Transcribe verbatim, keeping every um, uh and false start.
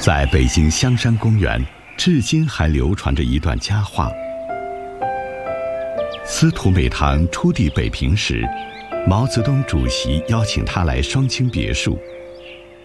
在北京香山公园，至今还流传着一段佳话。司徒美堂初抵北平时，毛泽东主席邀请他来双清别墅，